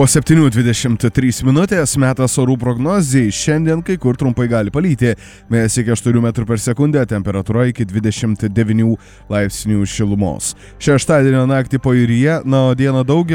Po 7:23 minutės metas orų prognozijai. Šiandien kai kur trumpai gali palyti. Vėjas iki 4 metrų per sekundę, temperatūra iki 29 laipsnių šilumos. Šeštadienio naktį pajūryje, o dieną daugelyje